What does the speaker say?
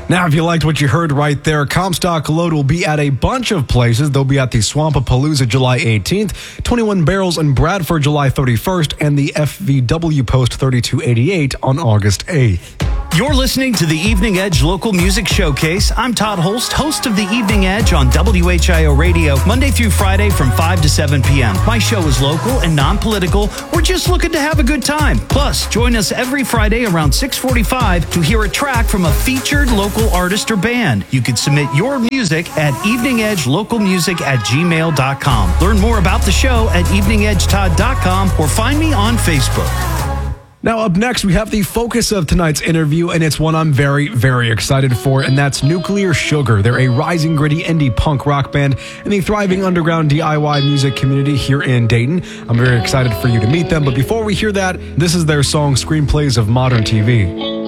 Now, if you liked what you heard right there, Comstock Load will be at a bunch of places. They'll be at the Swampapalooza July 18th, 21 Barrels in Bradford July 31st, and the FVW Post 3288 on August 8th. You're listening to the Evening Edge Local Music Showcase. I'm Todd Holst, host of the Evening Edge on WHIO Radio, Monday through Friday from 5 to 7 p.m. My show is local and non-political. We're just looking to have a good time. Plus, join us every Friday around 6:45 to hear a track from a featured local artist or band. You can submit your music at eveningedgelocalmusic@gmail.com. Learn more about the show at eveningedgetodd.com or find me on Facebook. Now, up next, we have the focus of tonight's interview, and it's one I'm very, very excited for, and that's Nuclear Sugar. They're a rising, gritty indie punk rock band in the thriving underground DIY music community here in Dayton. I'm very excited for you to meet them, but before we hear that, this is their song, Screenplays of Modern TV.